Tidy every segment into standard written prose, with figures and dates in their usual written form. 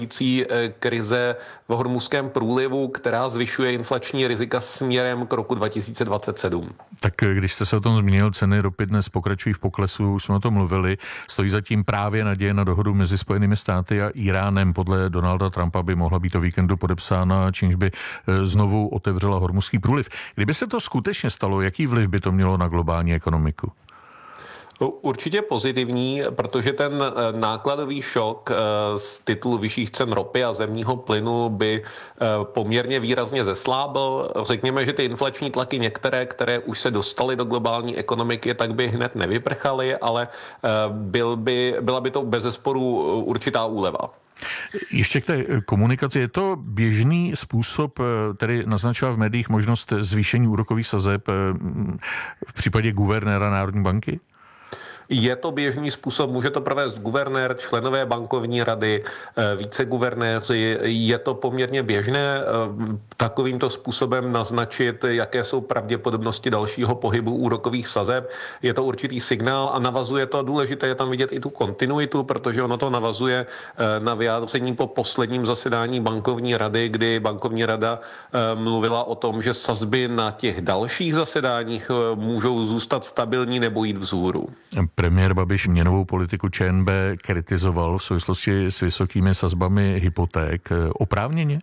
krize v Hormuzském průlivu, která zvyšuje inflační rizika směrem k roku 2027. Tak když jste se o tom zmínil, ceny ropy dnes pokračují v poklesu, už jsme o tom mluvili. Stojí zatím právě naděje na dohodu mezi Spojenými státy a Iránem. Podle Donalda Trumpa by mohla být o víkendu podepsána, čímž by znovu otevřela Hormuzský průliv. Kdyby se to skutečně stalo, jaký vliv by to mělo na globální ekonomiku? Určitě pozitivní, protože ten nákladový šok z titulu vyšších cen ropy a zemního plynu by poměrně výrazně zeslábil. Řekněme, že ty inflační tlaky některé, které už se dostaly do globální ekonomiky, tak by hned nevyprchaly, ale byla by to bezesporu určitá úleva. Ještě k té komunikaci. Je to běžný způsob, tedy naznačila v médiích možnost zvýšení úrokových sazeb v případě guvernéra Národní banky? Je to běžný způsob, může to provést guvernér, členové bankovní rady, viceguvernéři. Je to poměrně běžné takovýmto způsobem naznačit, jaké jsou pravděpodobnosti dalšího pohybu úrokových sazeb. Je to určitý signál a navazuje to, důležité je tam vidět i tu kontinuitu, protože ono to navazuje na vyjádření po posledním zasedání bankovní rady, kdy bankovní rada mluvila o tom, že sazby na těch dalších zasedáních můžou zůstat stabilní nebo jít vzhůru. Premiér Babiš měnovou politiku ČNB kritizoval v souvislosti s vysokými sazbami hypoték. Oprávněně?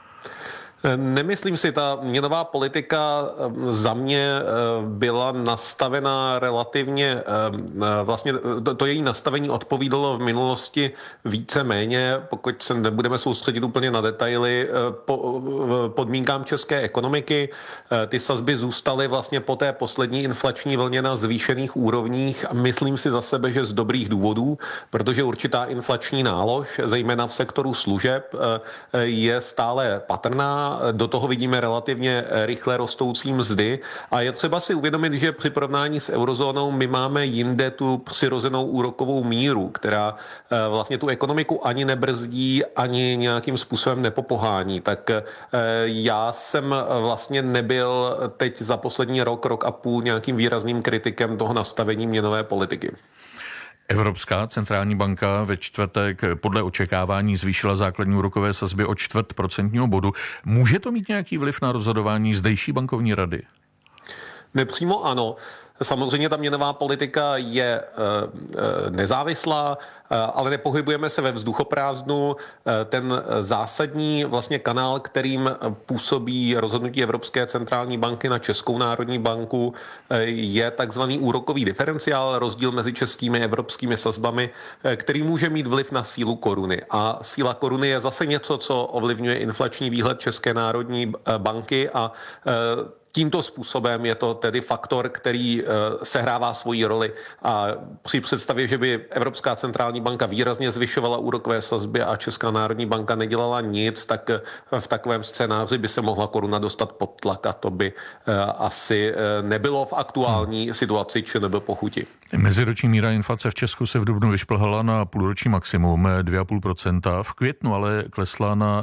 Nemyslím si, ta měnová politika za mě byla nastavená relativně, vlastně to její nastavení odpovídalo v minulosti více-méně, pokud se nebudeme soustředit úplně na detaily, podmínkám české ekonomiky. Ty sazby zůstaly vlastně po té poslední inflační vlně na zvýšených úrovních a myslím si za sebe, že z dobrých důvodů, protože určitá inflační nálož, zejména v sektoru služeb, je stále patrná. Do toho vidíme relativně rychle rostoucí mzdy a je třeba si uvědomit, že při porovnání s eurozónou my máme jinde tu přirozenou úrokovou míru, která vlastně tu ekonomiku ani nebrzdí, ani nějakým způsobem nepopohání. Tak já jsem vlastně nebyl teď za poslední rok a půl nějakým výrazným kritikem toho nastavení měnové politiky. Evropská centrální banka ve čtvrtek podle očekávání zvýšila základní úrokové sazby o 0,25 bodu. Může to mít nějaký vliv na rozhodování zdejší bankovní rady? Nepřímo ano. Samozřejmě ta měnová politika je nezávislá, ale nepohybujeme se ve vzduchoprázdnu. Ten zásadní vlastně kanál, kterým působí rozhodnutí Evropské centrální banky na Českou národní banku, je takzvaný úrokový diferenciál, rozdíl mezi českými a evropskými sazbami, který může mít vliv na sílu koruny. A síla koruny je zase něco, co ovlivňuje inflační výhled České národní banky a tímto způsobem je to tedy faktor, který sehrává svoji roli a při představě, že by Evropská centrální banka výrazně zvyšovala úrokové sazby a Česká národní banka nedělala nic, tak v takovém scénáři by se mohla koruna dostat pod tlak a to by asi nebylo v aktuální situaci či nebyl pochuti. Meziroční míra inflace v Česku se v dubnu vyšplhala na půlroční maximum 2,5%, v květnu ale klesla na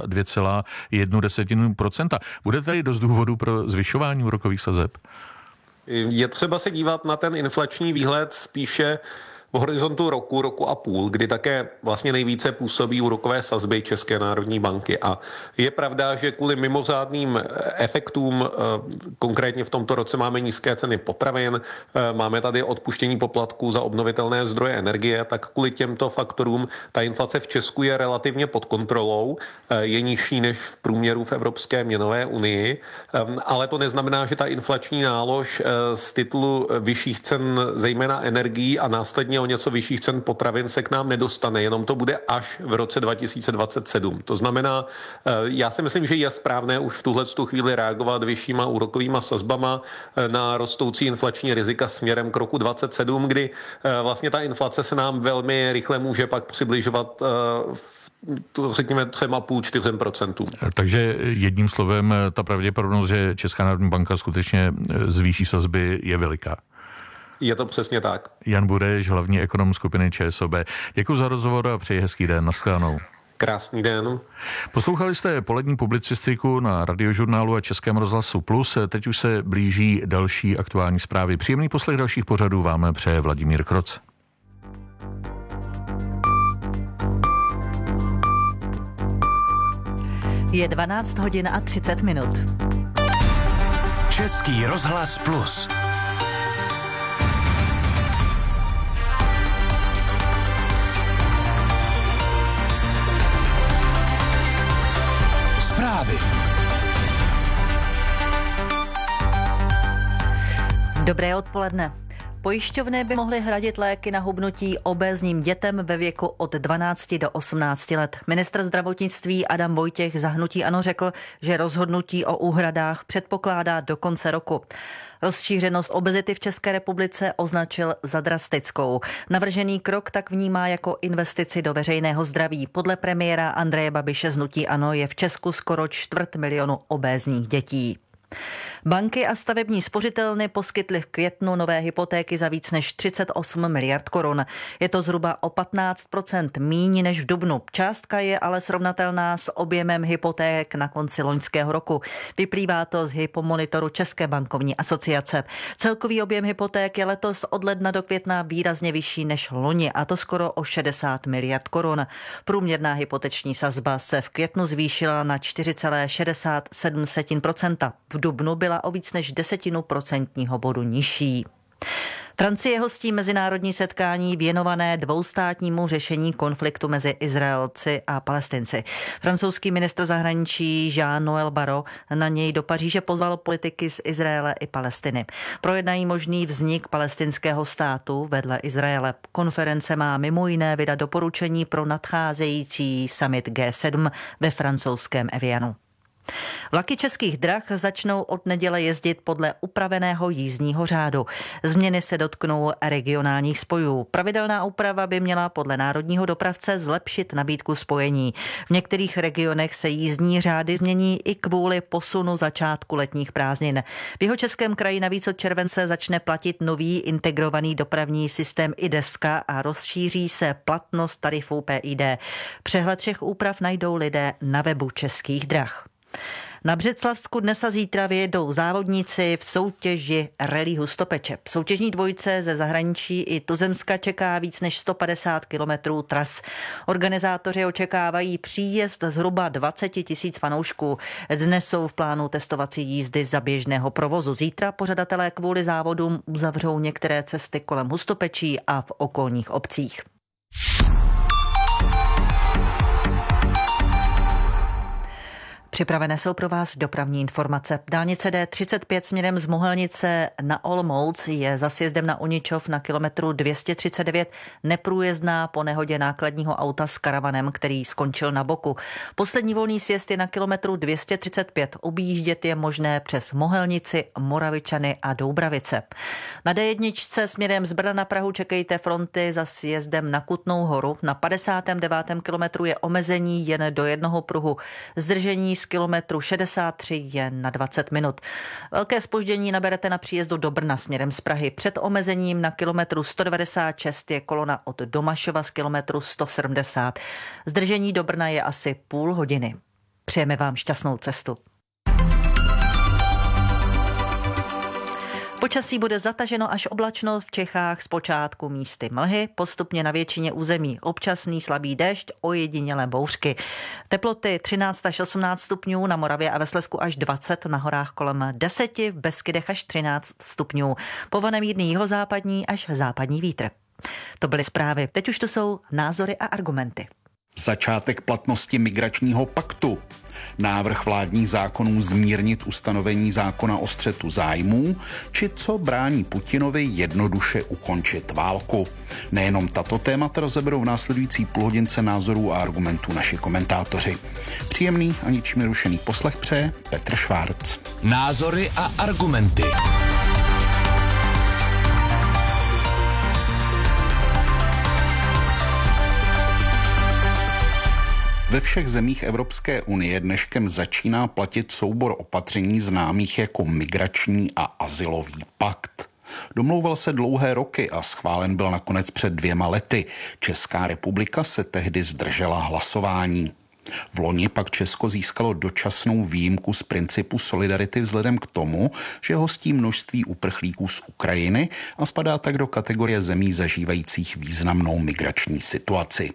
2,1%. Bude tady dost důvodů pro zvyšování úrokových sazeb? Je třeba se dívat na ten inflační výhled spíše v horizontu roku a půl, kdy také vlastně nejvíce působí úrokové sazby České národní banky. A je pravda, že kvůli mimořádným efektům, konkrétně v tomto roce máme nízké ceny potravin, máme tady odpuštění poplatků za obnovitelné zdroje energie, tak kvůli těmto faktorům ta inflace v Česku je relativně pod kontrolou, je nižší než v průměru v Evropské měnové unii, ale to neznamená, že ta inflační nálož z titulu vyšších cen zejména energií a následně o něco vyšších cen potravin se k nám nedostane, jenom to bude až v roce 2027. To znamená, já si myslím, že je správné už v tuhletu chvíli reagovat vyššíma úrokovýma sazbama na rostoucí inflační rizika směrem k roku 2027, kdy vlastně ta inflace se nám velmi rychle může pak přibližovat řekněme 3,5–4%. Takže jedním slovem ta pravděpodobnost, že Česká národní banka skutečně zvýší sazby, je veliká. Je to přesně tak. Jan Bureš, hlavní ekonom skupiny ČSOB. Děkuji za rozhovor a přeji hezký den. Naschledanou. Krásný den. Poslouchali jste polední publicistiku na Radiožurnálu a Českém rozhlasu Plus. Teď už se blíží další aktuální zprávy. Příjemný poslech dalších pořadů vám přeje Vladimír Kroc. Je 12 hodin a 30 minut. Český rozhlas Plus. Zprávy. Dobré odpoledne. Pojišťovny by mohly hradit léky na hubnutí obézním dětem ve věku od 12 do 18 let. Ministr zdravotnictví Adam Vojtěch za hnutí ANO řekl, že rozhodnutí o úhradách předpokládá do konce roku. Rozšířenost obezity v České republice označil za drastickou. Navržený krok tak vnímá jako investici do veřejného zdraví. Podle premiéra Andreje Babiše z hnutí ANO je v Česku skoro 250 000 obézních dětí. Banky a stavební spořitelny poskytly v květnu nové hypotéky za víc než 38 miliard korun. Je to zhruba o 15% míň než v dubnu. Částka je ale srovnatelná s objemem hypoték na konci loňského roku. Vyplývá to z hypomonitoru České bankovní asociace. Celkový objem hypoték je letos od ledna do května výrazně vyšší než loni, a to skoro o 60 miliard korun. Průměrná hypoteční sazba se v květnu zvýšila na 4,67%. V dubnu byla o víc než 0,1% bodu nižší. Francie hostí mezinárodní setkání věnované dvoustátnímu řešení konfliktu mezi Izraelci a Palestinci. Francouzský ministr zahraničí Jean-Noël Barrot na něj do Paříže pozval politiky z Izraele i Palestiny. Projednají možný vznik palestinského státu vedle Izraele. Konference má mimo jiné vydat doporučení pro nadcházející summit G7 ve francouzském Evianu. Vlaky Českých drah začnou od neděle jezdit podle upraveného jízdního řádu. Změny se dotknou regionálních spojů. Pravidelná úprava by měla podle národního dopravce zlepšit nabídku spojení. V některých regionech se jízdní řády změní i kvůli posunu začátku letních prázdnin. V Jihočeském kraji navíc od července začne platit nový integrovaný dopravní systém iDeska a rozšíří se platnost tarifů PID. Přehled všech úprav najdou lidé na webu Českých drah. Na Břeclavsku dnes a zítra vyjedou závodníci v soutěži Rally Hustopeče. Soutěžní dvojce ze zahraničí i tuzemska čeká víc než 150 kilometrů tras. Organizátoři očekávají příjezd zhruba 20 000 fanoušků. Dnes jsou v plánu testovací jízdy za běžného provozu. Zítra pořadatelé kvůli závodům uzavřou některé cesty kolem Hustopečí a v okolních obcích. Připravené jsou pro vás dopravní informace. Dálnice D35 směrem z Mohelnice na Olomouc je za sjezdem na Uničov na kilometru 239 neprůjezdná po nehodě nákladního auta s karavanem, který skončil na boku. Poslední volný sjezd je na kilometru 235. Objíždět je možné přes Mohelnici, Moravičany a Doubravice. Na D1 směrem z Brna na Prahu čekejte fronty za sjezdem na Kutnou Horu. Na 59. kilometru je omezení jen do jednoho pruhu. Zdržení z kilometru 63 je na 20 minut. Velké zpoždění naberete na příjezdu do Brna směrem z Prahy. Před omezením na kilometru 196 je kolona od Domašova z kilometru 170. Zdržení do Brna je asi půl hodiny. Přejeme vám šťastnou cestu. Počasí bude zataženo až oblačno, v Čechách zpočátku místy mlhy, postupně na většině území občasný slabý déšť, ojedinělé bouřky. Teploty 13 až 18 stupňů, na Moravě a ve Slezsku až 20, na horách kolem 10, v Beskydech až 13 stupňů. Povane mírný jihozápadní až západní vítr. To byly zprávy. Teď už to jsou názory a argumenty. Začátek platnosti migračního paktu. Návrh vládních zákonů zmírnit ustanovení zákona o střetu zájmů, či co brání Putinovi jednoduše ukončit válku. Nejenom tato témata rozeberou v následující půlhodince názorů a argumentů naši komentátoři. Příjemný a ničím nerušený poslech přeje Petr Švárc. Názory a argumenty. Ve všech zemích Evropské unie dneškem začíná platit soubor opatření známých jako migrační a azylový pakt. Domlouval se dlouhé roky a schválen byl nakonec před 2 lety. Česká republika se tehdy zdržela hlasování. V loni pak Česko získalo dočasnou výjimku z principu solidarity vzhledem k tomu, že hostí množství uprchlíků z Ukrajiny a spadá tak do kategorie zemí zažívajících významnou migrační situaci.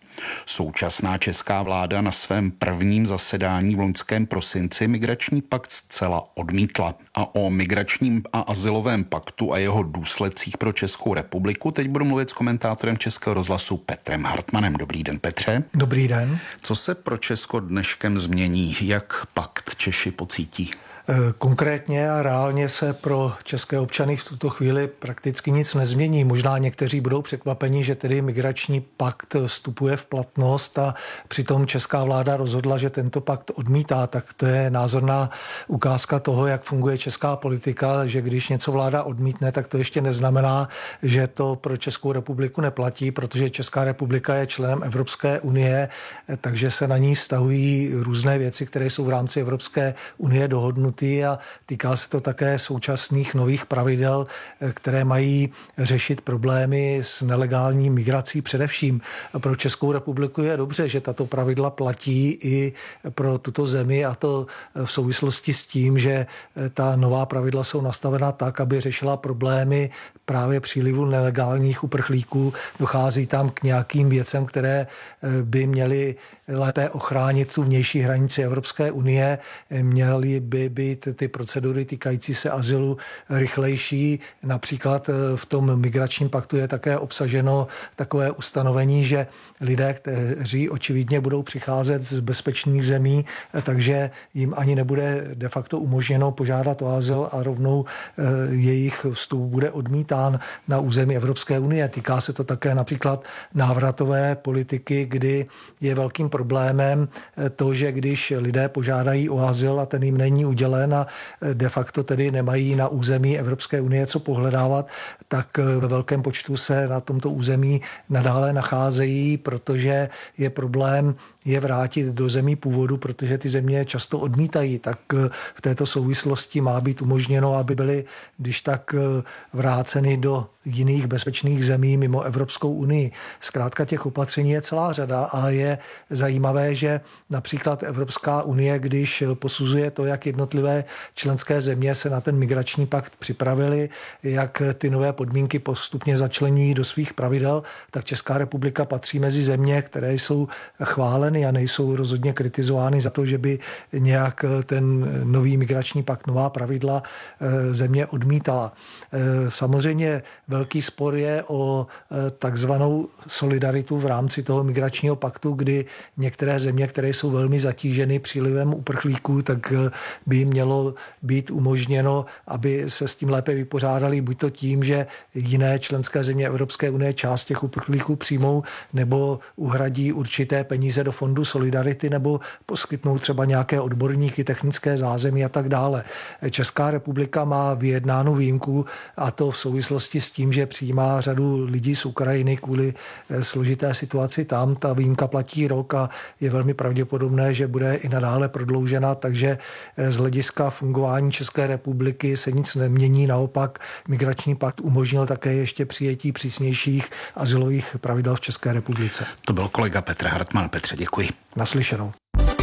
Současná česká vláda na svém prvním zasedání v loňském prosinci migrační pakt zcela odmítla. A o migračním a azylovém paktu a jeho důsledcích pro Českou republiku teď budu mluvit s komentátorem Českého rozhlasu Petrem Hartmanem. Dobrý den, Petře. Dobrý den. Co se pro Česko dneškem změní? Jak pakt Češi pocítí? Konkrétně a reálně se pro české občany v tuto chvíli prakticky nic nezmění. Možná někteří budou překvapeni, že tedy migrační pakt vstupuje v platnost a přitom česká vláda rozhodla, že tento pakt odmítá. Tak to je názorná ukázka toho, jak funguje česká politika, že když něco vláda odmítne, tak to ještě neznamená, že to pro Českou republiku neplatí, protože Česká republika je členem Evropské unie, takže se na ní vztahují různé věci, které jsou v rámci Evropské unie dohodnuty a týká se to také současných nových pravidel, které mají řešit problémy s nelegální migrací především. Pro Českou republiku je dobře, že tato pravidla platí i pro tuto zemi a to v souvislosti s tím, že ta nová pravidla jsou nastavena tak, aby řešila problémy právě přílivu nelegálních uprchlíků. Dochází tam k nějakým věcem, které by měly lépe ochránit tu vnější hranici Evropské unie. Měly by být ty procedury týkající se azylu rychlejší. Například v tom migračním paktu je také obsaženo takové ustanovení, že lidé, kteří očividně budou přicházet z bezpečných zemí, takže jim ani nebude de facto umožněno požádat o azyl a rovnou jejich vstup bude odmítán na území Evropské unie. Týká se to také například návratové politiky, kdy je velkým problémem to, že když lidé požádají o azyl a ten jim není udělen a de facto tedy nemají na území Evropské unie co pohledávat, tak ve velkém počtu se na tomto území nadále nacházejí, protože je problém je vrátit do zemí původu, protože ty země často odmítají. Tak v této souvislosti má být umožněno, aby byly když tak vráceny do jiných bezpečných zemí mimo Evropskou unii. Zkrátka těch opatření je celá řada a je zajímavé, že například Evropská unie, když posuzuje to, jak jednotlivé členské země se na ten migrační pakt připravily, jak ty nové podmínky postupně začleňují do svých pravidel, tak Česká republika patří mezi země, které jsou chváleny a nejsou rozhodně kritizovány za to, že by nějak ten nový migrační pakt, nová pravidla země odmítala. Samozřejmě velký spor je o takzvanou solidaritu v rámci toho migračního paktu, kdy některé země, které jsou velmi zatíženy přílivem uprchlíků, tak by jim mělo být umožněno, aby se s tím lépe vypořádali, buď to tím, že jiné členské země Evropské unie část těch uprchlíků přijmou nebo uhradí určité peníze do fondu solidarity nebo poskytnou třeba nějaké odborníky, technické zázemí a tak dále. Česká republika má vyjednánu výjimku a to v souvislosti s tím, že přijímá řadu lidí z Ukrajiny kvůli složité situaci tam. Ta výjimka platí rok a je velmi pravděpodobné, že bude i nadále prodloužena, takže z hlediska fungování České republiky se nic nemění. Naopak migrační pakt umožnil také ještě přijetí přísnějších azylových pravidel v České republice. To byl kolega Petr Hartman. Petře, děkuji. Naslyšenou.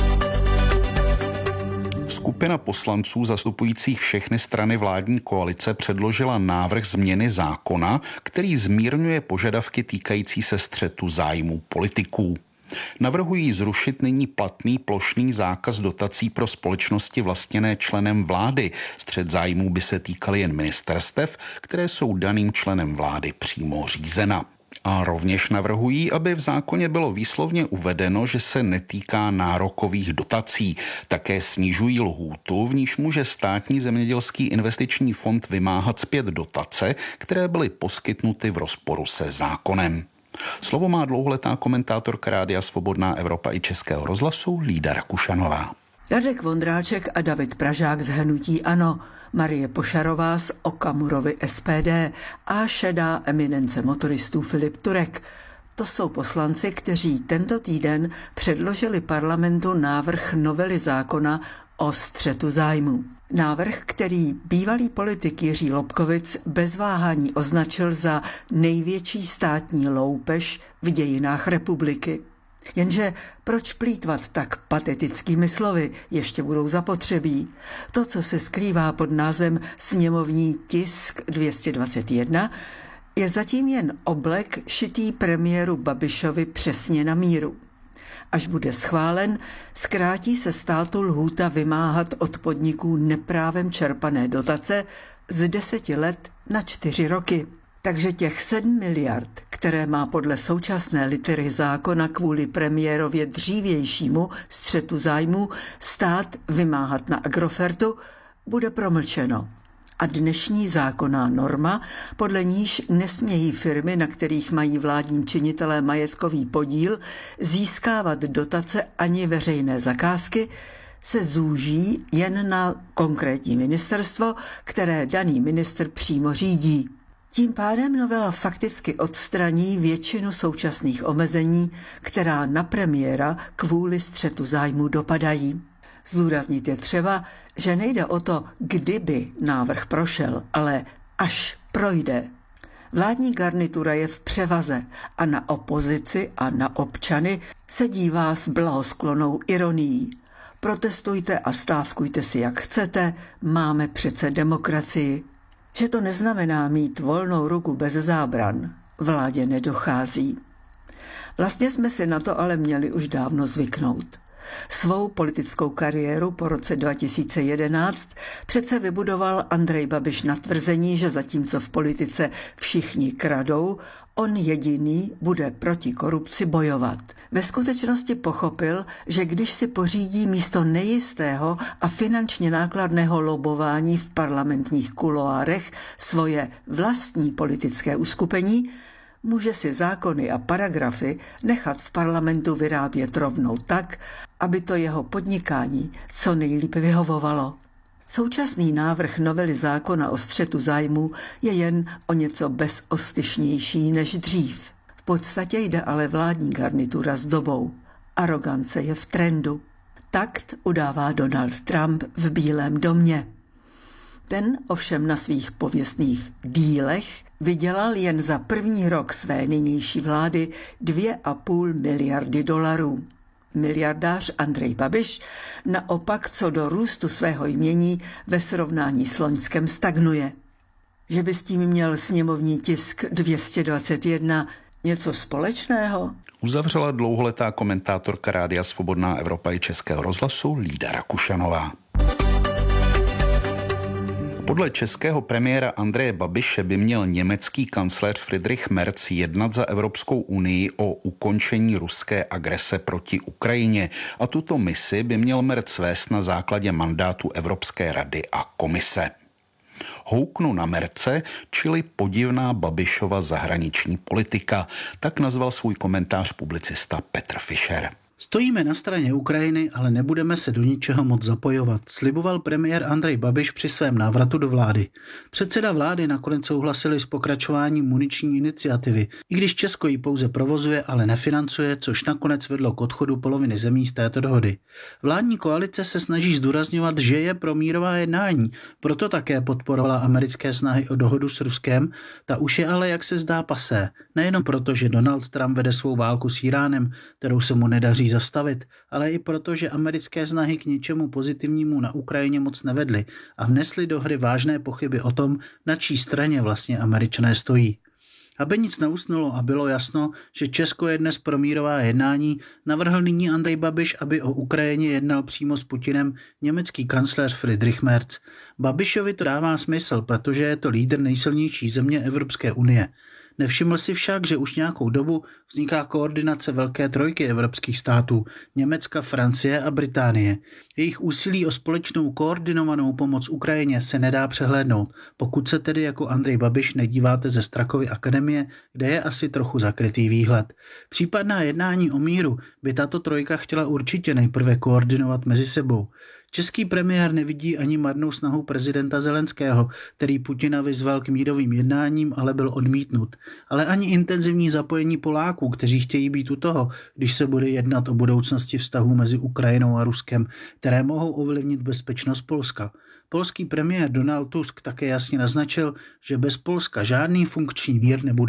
Skupina poslanců zastupujících všechny strany vládní koalice předložila návrh změny zákona, který zmírňuje požadavky týkající se střetu zájmů politiků. Navrhují zrušit nyní platný plošný zákaz dotací pro společnosti vlastněné členem vlády. Střet zájmů by se týkaly jen ministerstev, které jsou daným členem vlády přímo řízena. A rovněž navrhují, aby v zákoně bylo výslovně uvedeno, že se netýká nárokových dotací. Také snižují lhůtu, v níž může Státní zemědělský investiční fond vymáhat zpět dotace, které byly poskytnuty v rozporu se zákonem. Slovo má dlouholetá komentátorka Rádia Svobodná Evropa i Českého rozhlasu Lída Rakušanová. Radek Vondráček a David Pražák z hnutí ANO, Marie Pošarová z Okamurovy SPD a šedá eminence motoristů Filip Turek. To jsou poslanci, kteří tento týden předložili parlamentu návrh novely zákona o střetu zájmů. Návrh, který bývalý politik Jiří Lobkowicz bez váhání označil za největší státní loupež v dějinách republiky. Jenže proč plýtvat tak patetickými slovy, ještě budou zapotřebí. To, co se skrývá pod názvem sněmovní tisk 221, je zatím jen oblek šitý premiéru Babišovi přesně na míru. Až bude schválen, zkrátí se státu lhůta vymáhat od podniků neprávem čerpané dotace z 10 let na 4 roky. Takže těch 7 miliard, které má podle současné litery zákona kvůli premiérově dřívějšímu střetu zájmů stát vymáhat na Agrofertu, bude promlčeno. A dnešní zákonná norma, podle níž nesmějí firmy, na kterých mají vládní činitelé majetkový podíl, získávat dotace ani veřejné zakázky, se zúží jen na konkrétní ministerstvo, které daný ministr přímo řídí. Tím pádem novela fakticky odstraní většinu současných omezení, která na premiéra kvůli střetu zájmu dopadají. Zdůraznit je třeba, že nejde o to, kdyby návrh prošel, ale až projde. Vládní garnitura je v převaze a na opozici a na občany se dívá s blahosklonou ironií. Protestujte a stávkujte si jak chcete, máme přece demokracii. Že to neznamená mít volnou ruku bez zábran, vládě nedochází. Vlastně jsme si na to ale měli už dávno zvyknout. Svou politickou kariéru po roce 2011 přece vybudoval Andrej Babiš na tvrzení, že zatímco v politice všichni kradou, on jediný bude proti korupci bojovat. Ve skutečnosti pochopil, že když si pořídí místo nejistého a finančně nákladného lobování v parlamentních kuloárech svoje vlastní politické uskupení, může si zákony a paragrafy nechat v parlamentu vyrábět rovnou tak, aby to jeho podnikání co nejlíp vyhovovalo. Současný návrh novely zákona o střetu zájmů je jen o něco bezostyšnější než dřív. V podstatě jde ale vládní garnitura s dobou. Arogance je v trendu. Takt udává Donald Trump v Bílém domě. Ten ovšem na svých pověstných dílech vydělal jen za první rok své nynější vlády 2,5 miliardy dolarů. Miliardář Andrej Babiš naopak co do růstu svého jmění ve srovnání s loňskem stagnuje. Že by s tím měl sněmovní tisk 221 něco společného? Uzavřela dlouholetá komentátorka Rádia Svobodná Evropa i Českého rozhlasu Lída Rakušanová. Podle českého premiéra Andreje Babiše by měl německý kancléř Friedrich Merz jednat za Evropskou unii o ukončení ruské agrese proti Ukrajině a tuto misi by měl Merz vést na základě mandátu Evropské rady a komise. Houknu na Merce, čili podivná Babišova zahraniční politika, tak nazval svůj komentář publicista Petr Fischer. Stojíme na straně Ukrajiny, ale nebudeme se do ničeho moc zapojovat, sliboval premiér Andrej Babiš při svém návratu do vlády. Předseda vlády nakonec souhlasili s pokračováním muniční iniciativy, i když Česko ji pouze provozuje, ale nefinancuje, což nakonec vedlo k odchodu poloviny zemí z této dohody. Vládní koalice se snaží zdůrazňovat, že je pro mírová jednání, proto také podporovala americké snahy o dohodu s Ruskem, ta už je ale, jak se zdá, pasé. Nejenom proto, že Donald Trump vede svou válku s Íránem, kterou se mu nedaří zastavit, ale i proto, že americké snahy k něčemu pozitivnímu na Ukrajině moc nevedly a vnesly do hry vážné pochyby o tom, na čí straně vlastně Američané stojí. Aby nic neusnulo a bylo jasno, že Česko je dnes pro mírová jednání, navrhl nyní Andrej Babiš, aby o Ukrajině jednal přímo s Putinem německý kancléř Friedrich Merz. Babišovi to dává smysl, protože je to lídr nejsilnější země Evropské unie. Nevšiml si však, že už nějakou dobu vzniká koordinace velké trojky evropských států, Německa, Francie a Británie. Jejich úsilí o společnou koordinovanou pomoc Ukrajině se nedá přehlédnout, pokud se tedy jako Andrej Babiš nedíváte ze Strakovy akademie, kde je asi trochu zakrytý výhled. Případná jednání o míru by tato trojka chtěla určitě nejprve koordinovat mezi sebou. Český premiér nevidí ani marnou snahu prezidenta Zelenského, který Putina vyzval k mírovým jednáním, ale byl odmítnut. Ale ani intenzivní zapojení Poláků, kteří chtějí být u toho, když se bude jednat o budoucnosti vztahů mezi Ukrajinou a Ruskem, které mohou ovlivnit bezpečnost Polska. Polský premiér Donald Tusk také jasně naznačil, že bez Polska žádný funkční mír nebude.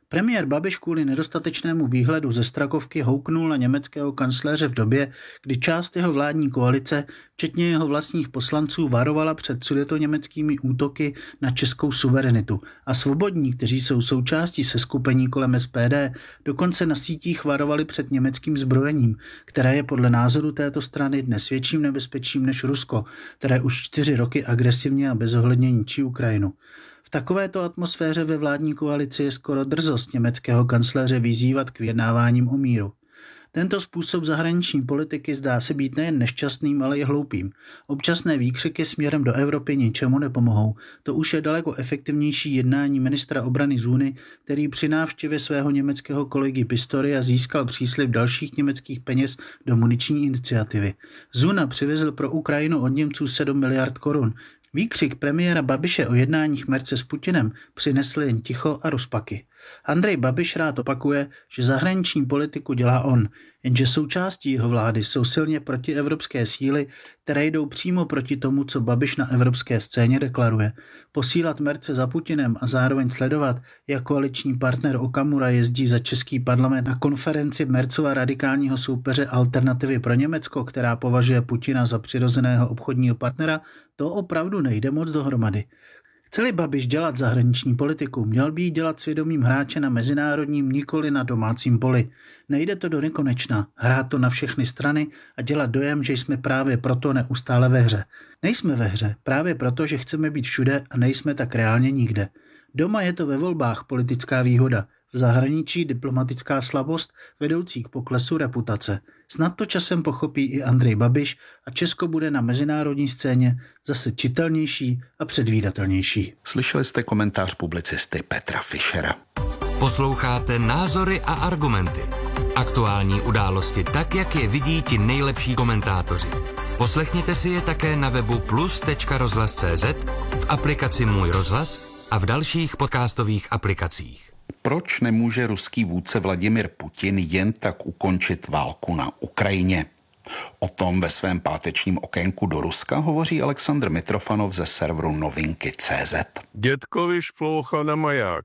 Premiér Babiš kvůli nedostatečnému výhledu ze Strakovky houknul na německého kancléře v době, kdy část jeho vládní koalice, včetně jeho vlastních poslanců, varovala před sudetoněmeckými útoky na českou suverenitu. A svobodní, kteří jsou součástí seskupení kolem SPD, dokonce na sítích varovali před německým zbrojením, které je podle názoru této strany dnes větším nebezpečím než Rusko, které už 4 roky agresivně a bezohledně ničí Ukrajinu. V takovéto atmosféře ve vládní koalici je skoro drzost německého kancléře vyzývat k vyjednáváním o míru. Tento způsob zahraniční politiky zdá se být nejen nešťastným, ale i hloupým. Občasné výkřiky směrem do Evropy ničemu nepomohou. To už je daleko efektivnější jednání ministra obrany Zuny, který při návštěvě svého německého kolegy Pistoria získal příslib dalších německých peněz do muniční iniciativy. Zuna přivezl pro Ukrajinu od Němců 7 miliard korun. Výkřik premiéra Babiše o jednáních Merce s Putinem přinesl jen ticho a rozpaky. Andrej Babiš rád opakuje, že zahraniční politiku dělá on, jenže součástí jeho vlády jsou silně protievropské síly, které jdou přímo proti tomu, co Babiš na evropské scéně deklaruje. Posílat Merce za Putinem a zároveň sledovat, jak koaliční partner Okamura jezdí za český parlament na konferenci Mercova radikálního soupeře Alternativy pro Německo, která považuje Putina za přirozeného obchodního partnera, to opravdu nejde moc dohromady. Chce-li Babiš dělat zahraniční politiku, měl by ji dělat svědomím hráče na mezinárodním, nikoli na domácím poli. Nejde to do nekonečna, hrát to na všechny strany a dělat dojem, že jsme právě proto neustále ve hře. Nejsme ve hře, právě proto, že chceme být všude a nejsme tak reálně nikde. Doma je to ve volbách politická výhoda, v zahraničí diplomatická slabost vedoucí k poklesu reputace. Snad to časem pochopí i Andrej Babiš a Česko bude na mezinárodní scéně zase čitelnější a předvídatelnější. Slyšeli jste komentář publicisty Petra Fischera. Posloucháte Názory a argumenty. Aktuální události tak, jak je vidí ti nejlepší komentátoři. Poslechněte si je také na webu plus.rozhlas.cz, v aplikaci Můj rozhlas a v dalších podcastových aplikacích. Proč nemůže ruský vůdce Vladimir Putin jen tak ukončit válku na Ukrajině? O tom ve svém pátečním okénku do Ruska hovoří Aleksandr Mitrofanov ze serveru Novinky.cz. Dětkovi šploucha na maják.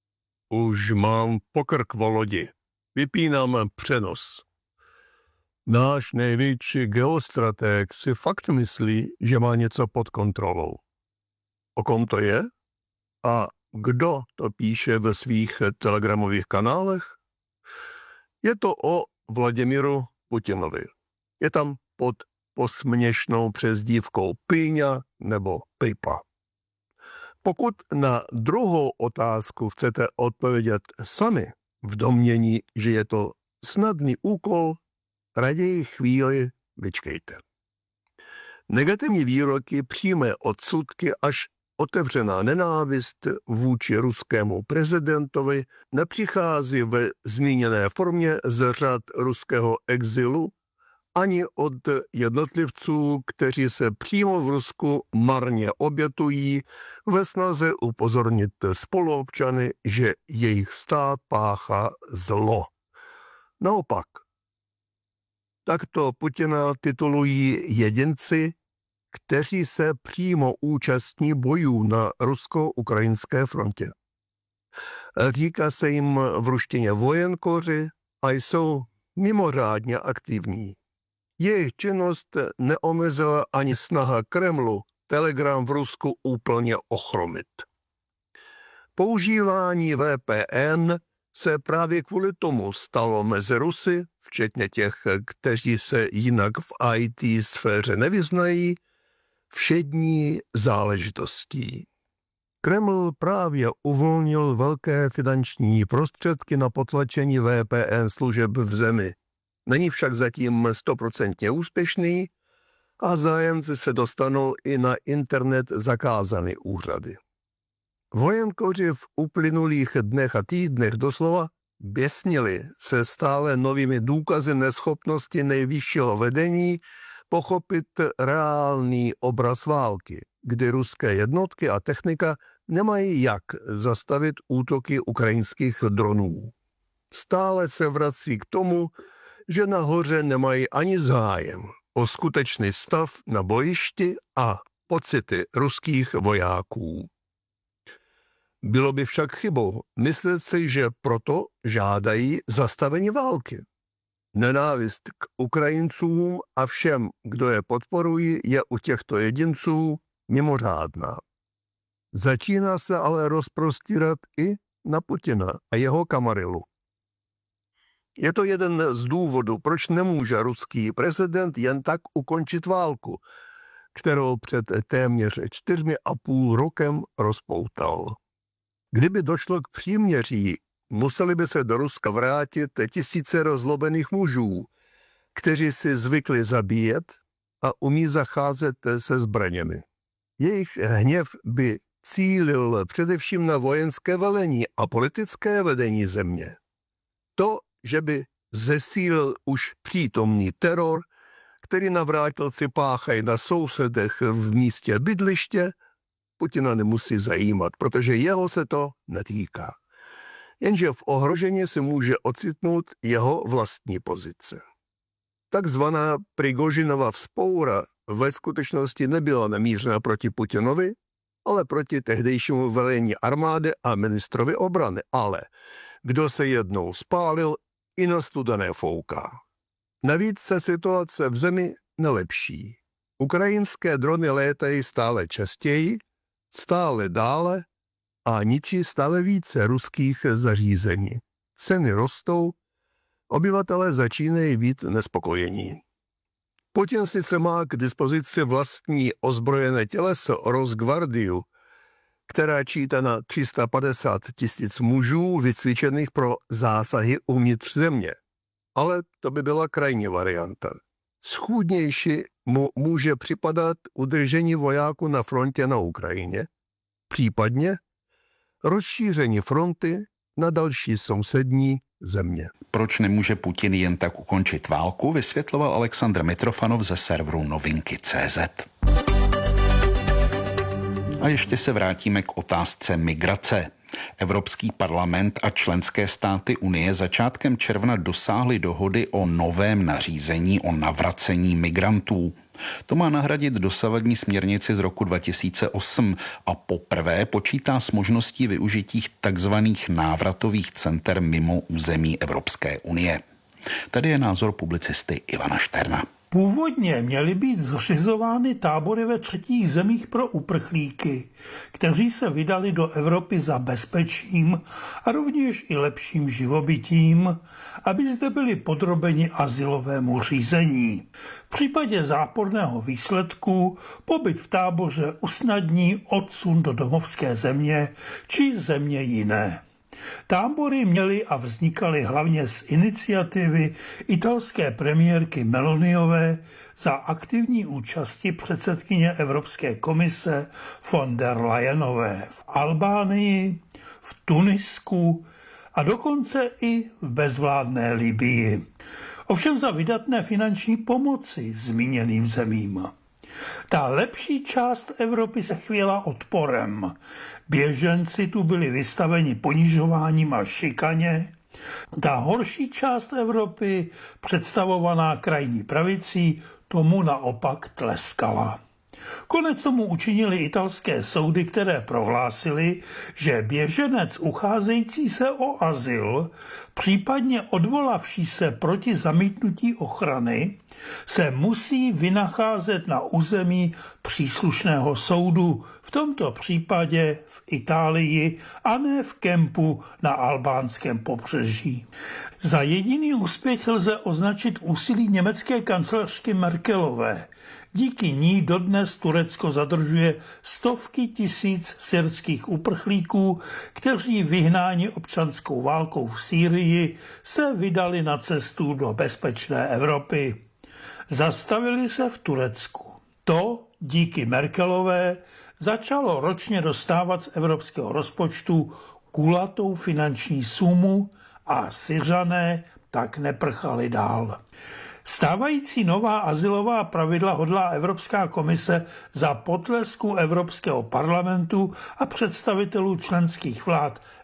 Už mám pokrk v lodi. Vypínám přenos. Náš největší geostratég si fakt myslí, že má něco pod kontrolou. O kom to je? A kdo to píše ve svých telegramových kanálech? Je to o Vladimiru Putinovi. Je tam pod posměšnou přezdívkou Pýňa nebo Pipa. Pokud na druhou otázku chcete odpovědět sami v domnění, že je to snadný úkol, raději chvíli vyčkejte. Negativní výroky, přímé odsudky až otevřená nenávist vůči ruskému prezidentovi nepřichází ve zmíněné formě z řad ruského exilu ani od jednotlivců, kteří se přímo v Rusku marně obětují ve snaze upozornit spoluobčany, že jejich stát páchá zlo. Naopak, takto Putina titulují jedinci, kteří se přímo účastní bojů na rusko-ukrajinské frontě. Říká se jim v ruštině vojenkoři a jsou mimořádně aktivní. Jejich činnost neomezila ani snaha Kremlu Telegram v Rusku úplně ochromit. Používání VPN se právě kvůli tomu stalo mezi Rusy, včetně těch, kteří se jinak v IT sféře nevyznají, všední záležitostí. Kreml právě uvolnil velké finanční prostředky na potlačení VPN služeb v zemi. Není však zatím 100% úspěšný a zájemci se dostanou i na internet zakázané úřady. Vojenkoři v uplynulých dnech a týdnech doslova běsnili se stále novými důkazy neschopnosti nejvyššího vedení pochopit reálný obraz války, kdy ruské jednotky a technika nemají jak zastavit útoky ukrajinských dronů. Stále se vrací k tomu, že nahoře nemají ani zájem o skutečný stav na bojišti a pocity ruských vojáků. Bylo by však chybou myslet si, že proto žádají zastavení války. Nenávist k Ukrajincům a všem, kdo je podporují, je u těchto jedinců mimořádná. Začíná se ale rozprostírat i na Putina a jeho kamarilu. Je to jeden z důvodů, proč nemůže ruský prezident jen tak ukončit válku, kterou před téměř 4,5 rokem rozpoutal. Kdyby došlo k příměří, museli by se do Ruska vrátit tisíce rozlobených mužů, kteří si zvykli zabíjet a umí zacházet se zbraněmi. Jejich hněv by cílil především na vojenské velení a politické vedení země. To, že by zesílil už přítomný teror, který navrátilci páchají na sousedech v místě bydliště, Putina nemusí zajímat, protože jeho se to netýká. Jenže v ohrožení se může ocitnout jeho vlastní pozice. Takzvaná Prigožinova vzpoura ve skutečnosti nebyla namířena proti Putinovi, ale proti tehdejšímu velení armády a ministrovi obrany. Ale kdo se jednou spálil, i na studené fouká. Navíc se situace v zemi nelepší. Ukrajinské drony létají stále častěji, stále dále a ničí stále více ruských zařízení. Ceny rostou, obyvatelé začínají být nespokojení. Putin sice má k dispozici vlastní ozbrojené těleso Rosgvardiu, která čítá na 350 000 mužů vycvičených pro zásahy uvnitř země. Ale to by byla krajní varianta. Schůdnější mu může připadat udržení vojáků na frontě na Ukrajině, případně rozšíření fronty na další sousední země. Proč nemůže Putin jen tak ukončit válku, vysvětloval Alexandr Mitrofanov ze serveru Novinky.cz. A ještě se vrátíme k otázce migrace. Evropský parlament a členské státy Unie začátkem června dosáhly dohody o novém nařízení o navracení migrantů. To má nahradit dosavadní směrnici z roku 2008 a poprvé počítá s možností využití takzvaných návratových center mimo území Evropské unie. Tady je názor publicisty Ivana Šterna. Původně měly být zřizovány tábory ve třetích zemích pro uprchlíky, kteří se vydali do Evropy za bezpečím a rovněž i lepším živobytím, aby zde byli podrobeni azylovému řízení. V případě záporného výsledku pobyt v táboře usnadní odsun do domovské země či země jiné. Tábory měly a vznikaly hlavně z iniciativy italské premiérky Meloniové za aktivní účasti předsedkyně Evropské komise von der Leyenové v Albánii, v Tunisku a dokonce i v bezvládné Libyi. Ovšem za vydatné finanční pomoci zmíněným zemím. Ta lepší část Evropy se chvěla odporem. Běženci tu byli vystaveni ponižováním a šikaně. Ta horší část Evropy, představovaná krajní pravicí, tomu naopak tleskala. Konec tomu učinili italské soudy, které prohlásily, že běženec ucházející se o azyl, případně odvolavší se proti zamítnutí ochrany, se musí vynacházet na území příslušného soudu, v tomto případě v Itálii a ne v kempu na albánském pobřeží. Za jediný úspěch lze označit úsilí německé kancléřky Merkelové. Díky ní dodnes Turecko zadržuje stovky tisíc syrských uprchlíků, kteří vyhnáni občanskou válkou v Sýrii se vydali na cestu do bezpečné Evropy. Zastavili se v Turecku. To díky Merkelové začalo ročně dostávat z evropského rozpočtu kulatou finanční sumu a Syřané tak neprchali dál. Stávající nová azylová pravidla hodlá Evropská komise za potlesku Evropského parlamentu a představitelů členských vlád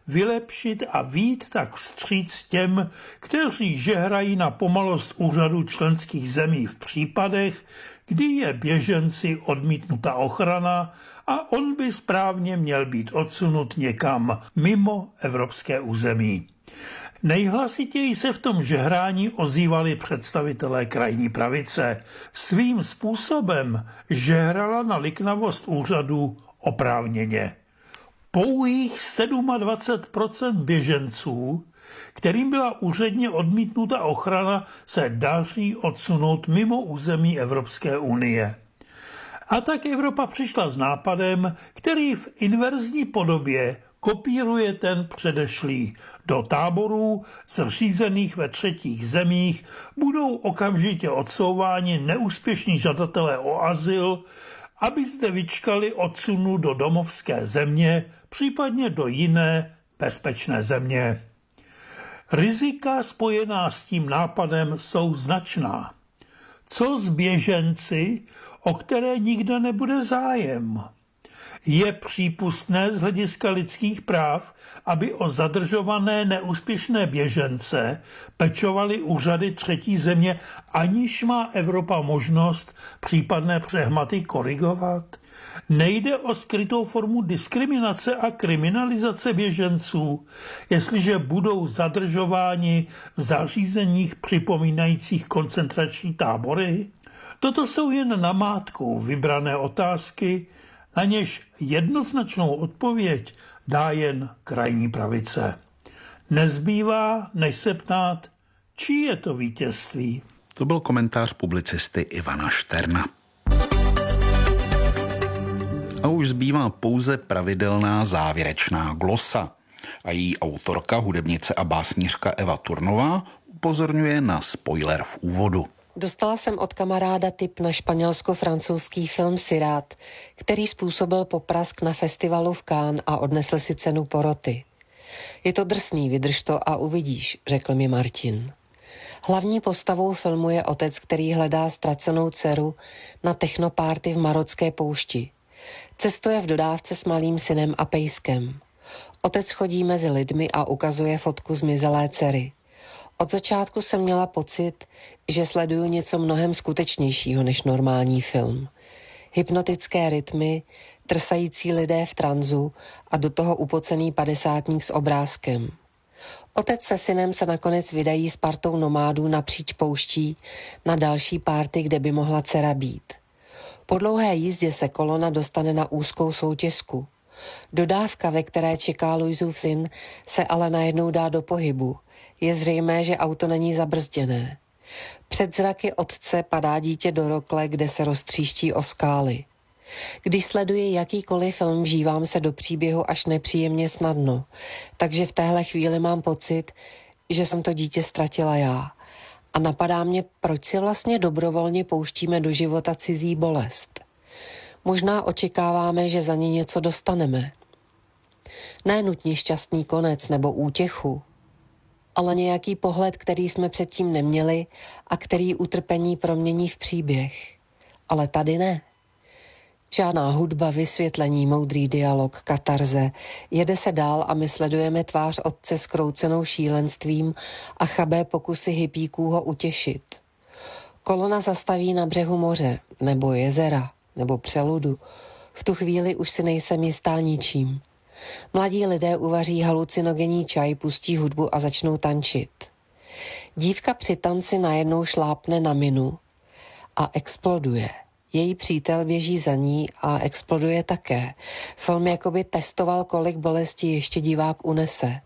vylepšit a vyjít tak vstříc těm, kteří žehrají na pomalost úřadu členských zemí v případech, kdy je běženci odmítnuta ochrana a on by správně měl být odsunut někam mimo evropské území. Nejhlasitěji se v tom žehrání ozývali představitelé krajní pravice. Svým způsobem žehrala na liknavost úřadu oprávněně. Pouhých 27% běženců, kterým byla úředně odmítnuta ochrana, se daří odsunout mimo území Evropské unie. A tak Evropa přišla s nápadem, který v inverzní podobě kopíruje ten předešlý. Do táborů zřízených ve třetích zemích budou okamžitě odsouváni neúspěšní žadatelé o azyl, aby zde vyčkali odsunu do domovské země, případně do jiné bezpečné země. Rizika spojená s tím nápadem jsou značná. Co s běženci, o které nikde nebude zájem? Je přípustné z hlediska lidských práv, aby o zadržované neúspěšné běžence pečovaly úřady třetí země, aniž má Evropa možnost případné přehmaty korigovat? Nejde o skrytou formu diskriminace a kriminalizace běženců, jestliže budou zadržováni v zařízeních připomínajících koncentrační tábory? Toto jsou jen namátkou vybrané otázky, na něž jednoznačnou odpověď dá jen krajní pravice. Nezbývá, než se ptát, čí je to vítězství. To byl komentář publicisty Ivana Šterna. A už zbývá pouze pravidelná závěrečná glosa. A její autorka, hudebnice a básnířka Eva Turnová upozorňuje na spoiler v úvodu. Dostala jsem od kamaráda tip na španělsko-francouzský film Sirát, který způsobil poprask na festivalu v Cannes a odnesl si cenu poroty. Je to drsný, vydrž to a uvidíš, řekl mi Martin. Hlavní postavou filmu je otec, který hledá ztracenou dceru na technopárty v marocké poušti. Cestuje v dodávce s malým synem a pejskem. Otec chodí mezi lidmi a ukazuje fotku zmizelé dcery. Od začátku jsem měla pocit, že sleduju něco mnohem skutečnějšího než normální film. Hypnotické rytmy, trsající lidé v tranzu a do toho upocený padesátník s obrázkem. Otec se synem se nakonec vydají s partou nomádů napříč pouští na další párty, kde by mohla dcera být. Po dlouhé jízdě se kolona dostane na úzkou soutěžku. Dodávka, ve které čeká Luisův syn, se ale najednou dá do pohybu. Je zřejmé, že auto není zabrzděné. Před zraky otce padá dítě do rokle, kde se roztříští o skály. Když sleduji jakýkoliv film, vžívám se do příběhu až nepříjemně snadno, takže v téhle chvíli mám pocit, že jsem to dítě ztratila já. A napadá mě, proč si vlastně dobrovolně pouštíme do života cizí bolest. Možná očekáváme, že za ní něco dostaneme. Ne nutně šťastný konec nebo útěchu, ale nějaký pohled, který jsme předtím neměli a který utrpení promění v příběh. Ale tady ne. Žádná hudba, vysvětlení, moudrý dialog, katarze. Jede se dál a my sledujeme tvář otce skroucenou šílenstvím a chabé pokusy hippíků ho utěšit. Kolona zastaví na břehu moře, nebo jezera, nebo přeludu. V tu chvíli už si nejsem jistá ničím. Mladí lidé uvaří halucinogenní čaj, pustí hudbu a začnou tančit. Dívka při tanci najednou šlápne na minu a exploduje. Její přítel běží za ní a exploduje také. Film jakoby testoval, kolik bolesti ještě divák unese.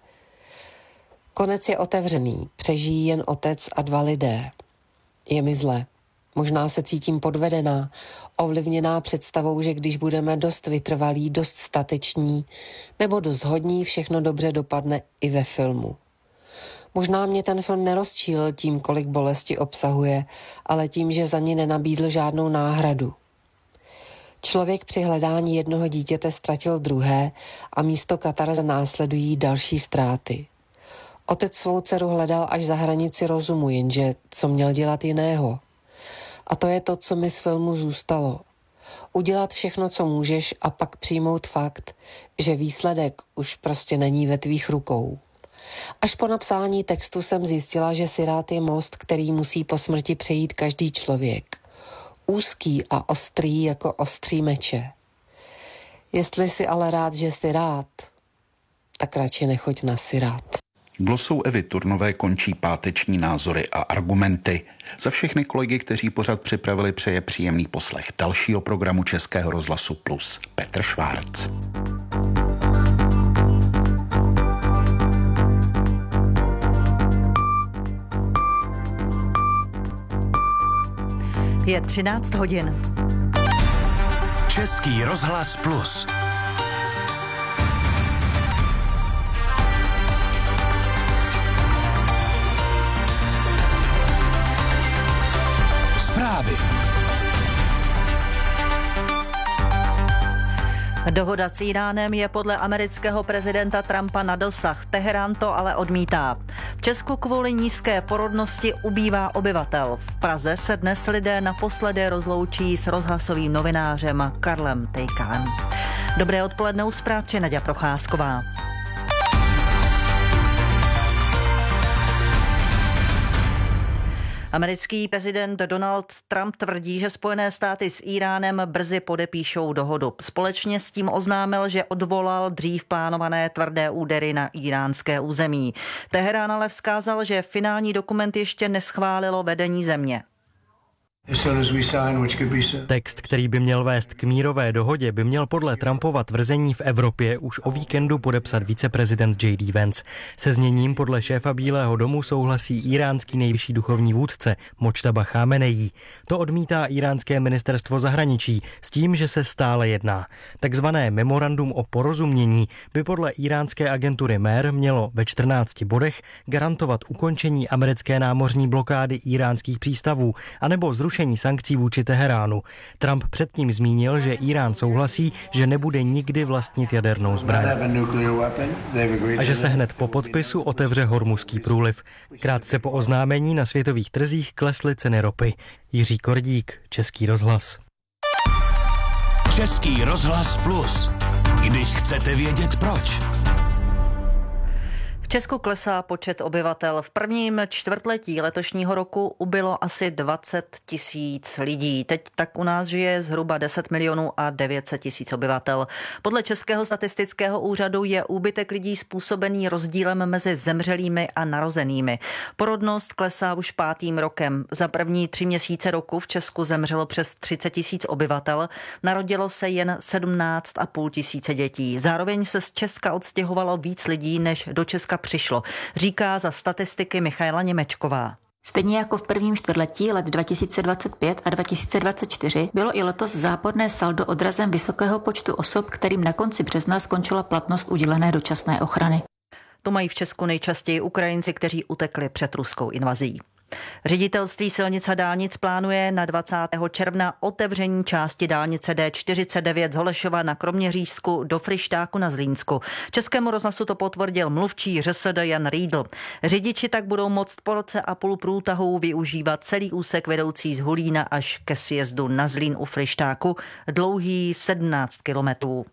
Konec je otevřený, přežijí jen otec a dva lidé. Je mi zle. Možná se cítím podvedená, ovlivněná představou, že když budeme dost vytrvalí, dost stateční nebo dost hodní, všechno dobře dopadne i ve filmu. Možná mě ten film nerozčílil tím, kolik bolesti obsahuje, ale tím, že za ní nenabídl žádnou náhradu. Člověk při hledání jednoho dítěte ztratil druhé a místo katarze následují další ztráty. Otec svou dceru hledal až za hranici rozumu, jenže co měl dělat jiného? A to je to, co mi z filmu zůstalo. Udělat všechno, co můžeš a pak přijmout fakt, že výsledek už prostě není ve tvých rukou. Až po napsání textu jsem zjistila, že sirát je most, který musí po smrti přejít každý člověk. Úzký a ostrý jako ostří meče. Jestli jsi ale rád, že jsi rád, tak radši nechoď na sirát. Glosou Evy Turnové končí páteční názory a argumenty. Za všechny kolegy, kteří pořad připravili, přeje příjemný poslech dalšího programu Českého rozhlasu Plus Petr Švárc. Je 13 hodin. Český rozhlas Plus. Zprávy. Dohoda s Íránem je podle amerického prezidenta Trumpa na dosah. Teherán to ale odmítá. V Česku kvůli nízké porodnosti ubývá obyvatel. V Praze se dnes lidé naposledy rozloučí s rozhlasovým novinářem Karlem Tejkalem. Dobré odpoledne, u zpráv Naďa Procházková. Americký prezident Donald Trump tvrdí, že Spojené státy s Íránem brzy podepíšou dohodu. Společně s tím oznámil, že odvolal dřív plánované tvrdé údery na íránské území. Teherán ale vzkázal, že finální dokument ještě neschválilo vedení země. Text, který by měl vést k mírové dohodě, by měl podle Trumpova tvrzení v Evropě už o víkendu podepsat viceprezident J.D. Vance. Se zněním podle šéfa Bílého domu souhlasí íránský nejvyšší duchovní vůdce Močtaba Chámenejí. To odmítá íránské ministerstvo zahraničí s tím, že se stále jedná. Takzvané memorandum o porozumění by podle íránské agentury MER mělo ve 14 bodech garantovat ukončení americké námořní blokády íránských přístavů anebo zrušení sankcí vůči Teheránu. Trump předtím zmínil, že Írán souhlasí, že nebude nikdy vlastnit jadernou zbraň. A že se hned po podpisu otevře Hormuzský průliv. Krátce po oznámení na světových trzích klesly ceny ropy. Jiří Kordík, Český rozhlas. Český rozhlas Plus. Když chcete vědět proč. V Česku klesá počet obyvatel. V prvním čtvrtletí letošního roku ubylo asi 20 000 lidí. Teď tak u nás žije zhruba 10 milionů a 900 000 obyvatel. Podle Českého statistického úřadu je úbytek lidí způsobený rozdílem mezi zemřelými a narozenými. Porodnost klesá už 5. rokem. Za první 3 měsíce roku v Česku zemřelo přes 30 000 obyvatel. Narodilo se jen 17 500 dětí. Zároveň se z Česka odstěhovalo víc lidí, než do Česka přišlo, říká za statistiky Michaela Němečková. Stejně jako v prvním čtvrtletí let 2025 a 2024 bylo i letos záporné saldo odrazem vysokého počtu osob, kterým na konci března skončila platnost udělené dočasné ochrany. To mají v Česku nejčastěji Ukrajinci, kteří utekli před ruskou invazí. Ředitelství silnic a dálnic plánuje na 20. června otevření části dálnice D49 z Holešova na Kroměřížsku do Fryštáku na Zlínsku. Českému rozhlasu to potvrdil mluvčí ŘSD Jan Riedl. Řidiči tak budou moct po roce a půl průtahu využívat celý úsek vedoucí z Hulína až ke sjezdu na Zlín u Fryštáku, dlouhý 17 kilometrů.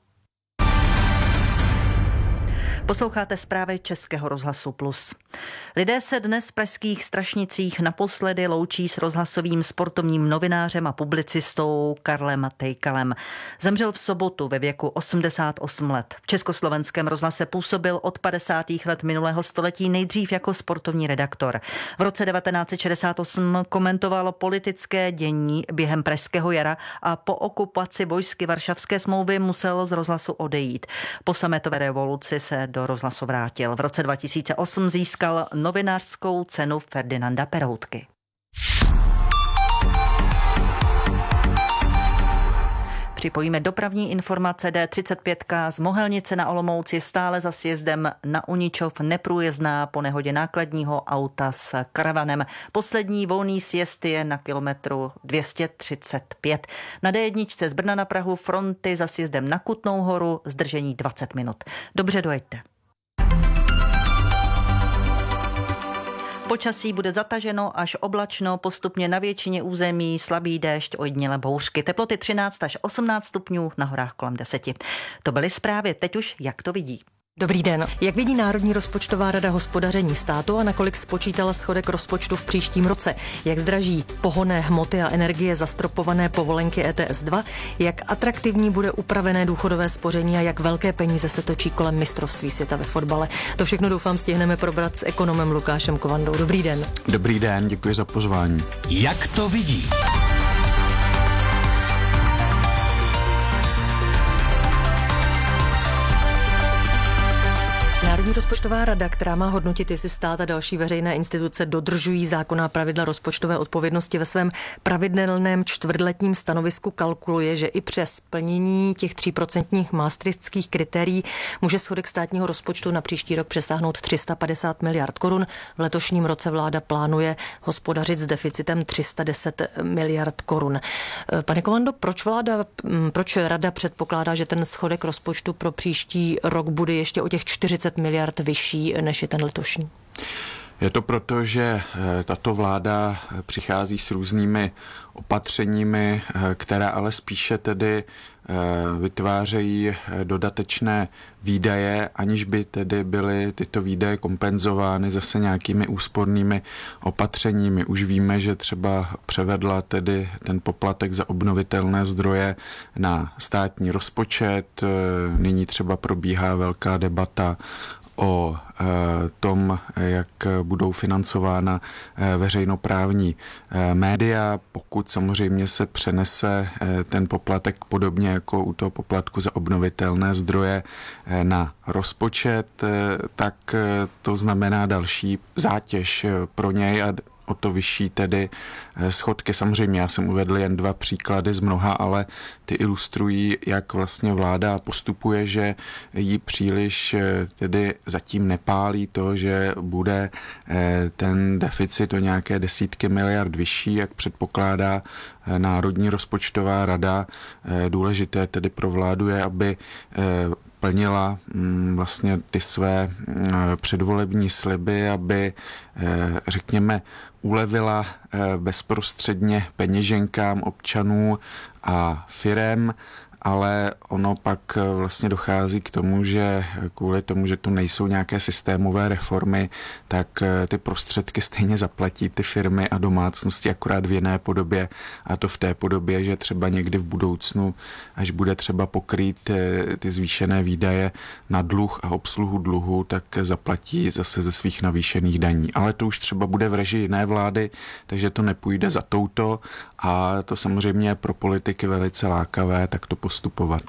Posloucháte zprávy Českého rozhlasu Plus. Lidé se dnes v pražských Strašnicích naposledy loučí s rozhlasovým sportovním novinářem a publicistou Karlem Tejkalem. Zemřel v sobotu ve věku 88 let. V Československém rozhlase působil od 50. let minulého století nejdřív jako sportovní redaktor. V roce 1968 komentoval politické dění během Pražského jara a po okupaci vojsky Varšavské smlouvy musel z rozhlasu odejít. Po sametové revoluci se do rozhlasu vrátil. V roce 2008 získal novinářskou cenu Ferdinanda Peroutky. Připojíme dopravní informace. D35 z Mohelnice na Olomouci stále za sjezdem na Uničov neprůjezdná po nehodě nákladního auta s karavanem. Poslední volný sjezd je na kilometru 235. Na D1 z Brna na Prahu fronty za sjezdem na Kutnou Horu zdržení 20 minut. Dobře, dojeďte. Počasí bude zataženo až oblačno, postupně na většině území slabý déšť, ojedinělé bouřky. Teploty 13 až 18 stupňů, na horách kolem 10. To byly zprávy, teď už jak to vidí. Dobrý den. Jak vidí Národní rozpočtová rada hospodaření státu a nakolik spočítala schodek rozpočtu v příštím roce? Jak zdraží pohonné hmoty a energie zastropované povolenky ETS 2? Jak atraktivní bude upravené důchodové spoření a jak velké peníze se točí kolem mistrovství světa ve fotbale? To všechno doufám stihneme probrat s ekonomem Lukášem Kovandou. Dobrý den. Dobrý den, děkuji za pozvání. Jak to vidí? Národní rozpočtová rada, která má hodnotit, jestli stát a další veřejné instituce dodržují zákonná pravidla rozpočtové odpovědnosti, ve svém pravidelném čtvrtletním stanovisku kalkuluje, že i přes splnění těch 3% maastrichtských kritérií může schodek státního rozpočtu na příští rok přesáhnout 350 miliard korun. V letošním roce vláda plánuje hospodařit s deficitem 310 miliard korun. Pane Kovando, proč rada předpokládá, že ten schodek rozpočtu pro příští rok bude ještě o těch 40 miliard vyšší, než je ten letošní? Je to proto, že tato vláda přichází s různými opatřeními, která ale spíše tedy vytvářejí dodatečné výdaje, aniž by tedy byly tyto výdaje kompenzovány zase nějakými úspornými opatřeními. Už víme, že třeba převedla tedy ten poplatek za obnovitelné zdroje na státní rozpočet. Nyní třeba probíhá velká debata o tom, jak budou financována veřejnoprávní média, pokud samozřejmě se přenese ten poplatek podobně jako u toho poplatku za obnovitelné zdroje na rozpočet, tak to znamená další zátěž pro něj a o to vyšší tedy schodky. Samozřejmě já jsem uvedl jen 2 příklady z mnoha, ale ty ilustrují, jak vlastně vláda postupuje, že jí příliš tedy zatím nepálí to, že bude ten deficit o nějaké desítky miliard vyšší, jak předpokládá Národní rozpočtová rada. Důležité tedy pro vládu je, aby plnila vlastně ty své předvolební sliby, aby, řekněme, ulevila bezprostředně peněženkám občanů a firem, ale ono pak vlastně dochází k tomu, že kvůli tomu, že to nejsou nějaké systémové reformy, tak ty prostředky stejně zaplatí ty firmy a domácnosti akorát v jiné podobě, a to v té podobě, že třeba někdy v budoucnu, až bude třeba pokrýt ty zvýšené výdaje na dluh a obsluhu dluhu, tak zaplatí zase ze svých navýšených daní. Ale to už třeba bude v režii jiné vlády, takže to nepůjde za touto a to samozřejmě je pro politiky velice lákavé, tak to postupovat.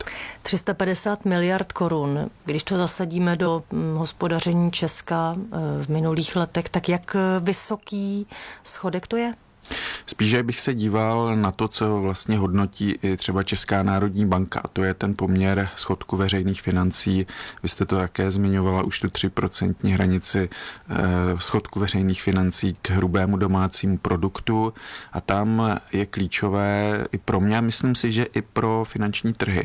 350 miliard korun, když to zasadíme do hospodaření Česka v minulých letech, tak jak vysoký schodek to je? Spíše bych se díval na to, co vlastně hodnotí i třeba Česká národní banka, a to je ten poměr schodku veřejných financí. Vy jste to také zmiňovala, už tu 3% hranici schodku veřejných financí k hrubému domácímu produktu, a tam je klíčové i pro mě, a myslím si, že i pro finanční trhy,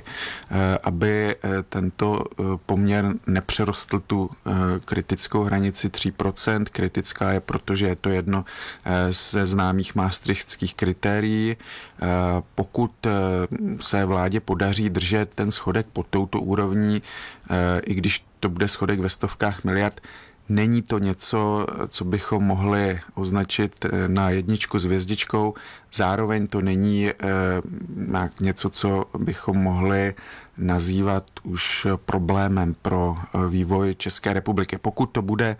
aby tento poměr nepřerostl tu kritickou hranici 3%. Kritická je, protože je to jedno ze známých maastrichtských kritérií. Pokud se vládě podaří držet ten schodek pod touto úrovní, i když to bude schodek ve stovkách miliard, není to něco, co bychom mohli označit na 1 s hvězdičkou. Zároveň to není něco, co bychom mohli nazývat už problémem pro vývoj České republiky. Pokud to bude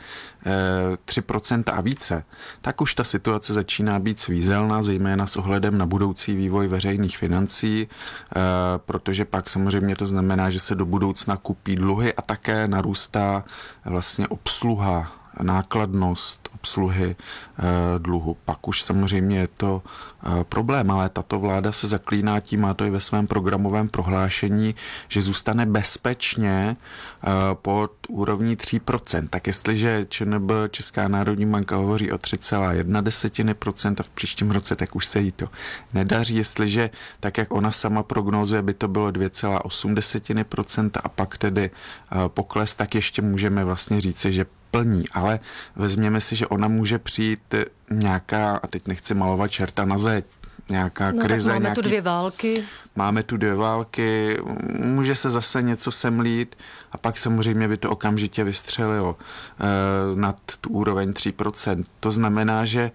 3% a více, tak už ta situace začíná být svízelná, zejména s ohledem na budoucí vývoj veřejných financí, protože pak samozřejmě to znamená, že se do budoucna kupí dluhy a také narůstá vlastně obsluha, nákladnost obsluhy dluhu. Pak už samozřejmě je to problém, ale tato vláda se zaklíná tím, má to i ve svém programovém prohlášení, že zůstane bezpečně pod úrovní 3%. Tak jestliže ČNB, Česká národní banka, hovoří o 3,1% a v příštím roce, tak už se jí to nedaří. Jestliže, tak jak ona sama prognózuje, by to bylo 2,8% a pak tedy pokles, tak ještě můžeme vlastně říci, že splní, ale vezměme si, že ona může přijít nějaká, a teď nechci malovat čerta na zeď, nějaká krize. Máme tu 2 války. Máme tu 2 války, může se zase něco semlít a pak samozřejmě by to okamžitě vystřelilo nad tu úroveň 3%. To znamená, že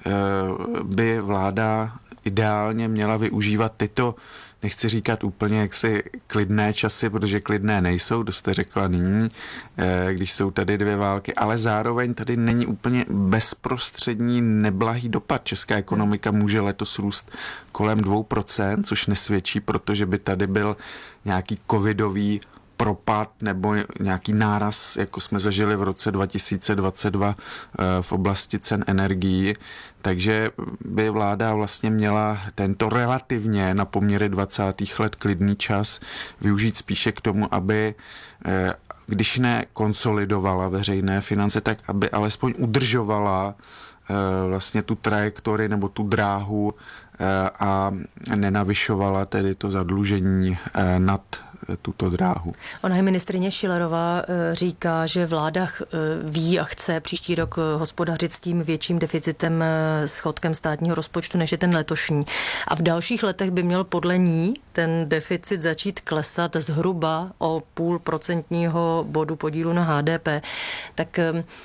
by vláda ideálně měla využívat tyto, nechci říkat úplně jaksi klidné časy, protože klidné nejsou, to jste řekla nyní, když jsou tady 2 války, ale zároveň tady není úplně bezprostřední neblahý dopad. Česká ekonomika může letos růst kolem 2%, což nesvědčí, protože by tady byl nějaký covidový propad nebo nějaký náraz, jako jsme zažili v roce 2022 v oblasti cen energií. Takže by vláda vlastně měla tento relativně na poměry 20. let klidný čas využít spíše k tomu, aby když ne konsolidovala veřejné finance, tak aby alespoň udržovala vlastně tu trajektorii nebo tu dráhu a nenavyšovala tedy to zadlužení nad tuto dráhu. Ona je ministryně Schillerová říká, že vláda ví a chce příští rok hospodařit s tím větším deficitem, schodkem státního rozpočtu, než je ten letošní. A v dalších letech by měl podle ní ten deficit začít klesat zhruba o 0,5% bodu podílu na HDP. Tak